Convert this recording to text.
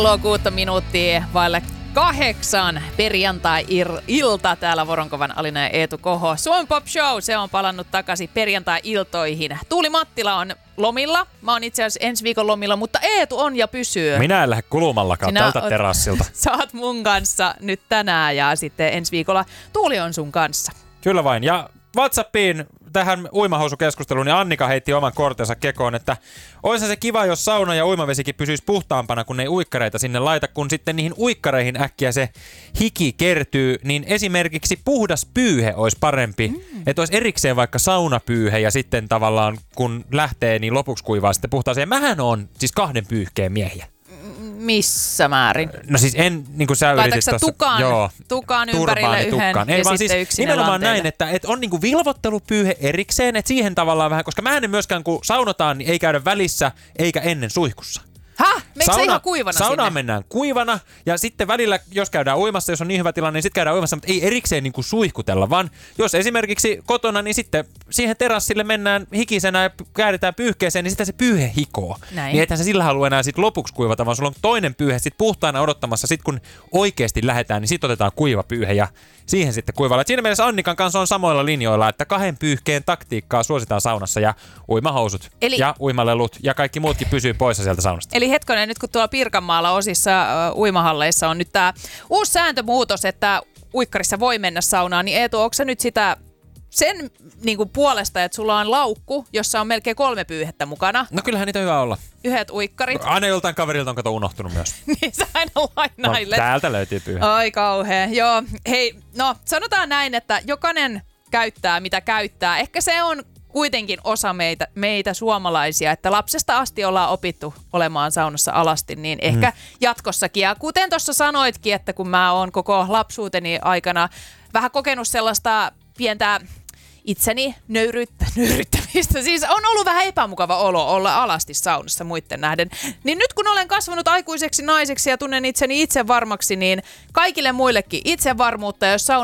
Kello on 6 minuuttia vaille 8 perjantai-ilta. Täällä Voronkovan Alina ja Eetu Koho. Suomen Pop Show, se on palannut takaisin perjantai-iltoihin. Tuuli Mattila on lomilla. Mä oon itse asiassa ensi viikon lomilla, mutta Eetu on ja pysyy. Minä en lähde kulumallakaan tältä terassilta. Sä oot mun kanssa nyt tänään ja sitten ensi viikolla Tuuli on sun kanssa. Kyllä vain. Ja WhatsAppiin tähän uimahousukeskusteluun niin Annika heitti oman kortensa kekoon, että olisi se kiva, jos sauna ja uimavesikin pysyisi puhtaampana, kun ei uikkareita sinne laita, kun sitten niihin uikkareihin äkkiä se hiki kertyy, niin esimerkiksi puhdas pyyhe olisi parempi. Että olisi erikseen vaikka saunapyyhe ja sitten tavallaan kun lähtee, niin lopuksi kuivaa sitten puhtaaseen. Mähän on siis 2 pyyhkeen miehiä. Missä määrin? No siis en, niin kuin sä yritit tuossa. Tukaan ympärille yhden ei, ja vaan sitten siis yksin nimenomaan näin, että on niinku vilvottelupyyhe erikseen, että siihen tavallaan vähän, koska mähän en myöskään kun saunotaan, niin ei käydä välissä eikä ennen suihkussa. Häh? Meikö se ihan kuivana saunaan sinne? mennään kuivana ja sitten välillä, jos käydään uimassa, jos on niin hyvä tilanne, niin sitten käydään uimassa, mutta ei erikseen niin kuin suihkutella, vaan jos esimerkiksi kotona, niin sitten siihen terassille mennään hikisenä ja kääritään pyyhkeeseen, niin sitten se pyyhe hikoo. Näin. Niin ethän se sillä halua enää sitten lopuksi kuivata, vaan sulla on toinen pyyhe sitten puhtaana odottamassa. Sitten kun oikeasti lähdetään, niin sitten otetaan kuiva pyyhe ja siihen sitten kuivalla. Et siinä mielessä Annikan kanssa on samoilla linjoilla, että 2 pyyhkeen taktiikkaa suositaan saunassa ja uimahousut ja uimalelut ja kaikki muutkin pysyy poissa sieltä saunasta. Eli hetkonen, nyt kun tuolla Pirkanmaalla osissa uimahalleissa on nyt tämä uusi sääntömuutos, että uikkarissa voi mennä saunaan, niin Eetu, onko sä nyt sitä sen niin kuin puolesta, että sulla on laukku, jossa on melkein 3 pyyhettä mukana? No kyllähän niitä hyvä olla. Yhdet uikkarit. Aina joltain kaverilta on kato unohtunut myös. Niin sä aina lainailet. No, täältä löytyy pyyhe. Ai kauhea. Joo, hei, no sanotaan näin, että jokainen käyttää mitä käyttää. Ehkä se on kuitenkin osa meitä suomalaisia, että lapsesta asti ollaan opittu olemaan saunassa alasti, niin ehkä jatkossakin. Ja kuten tuossa sanoitkin, että kun mä oon koko lapsuuteni aikana vähän kokenut sellaista pientä itseni nöyryttämistä. Siis on ollut vähän epämukava olo olla alasti saunassa muiden nähden. Niin nyt kun olen kasvanut aikuiseksi naiseksi ja tunnen itseni itsevarmaksi, niin kaikille muillekin itsevarmuutta, jos sauna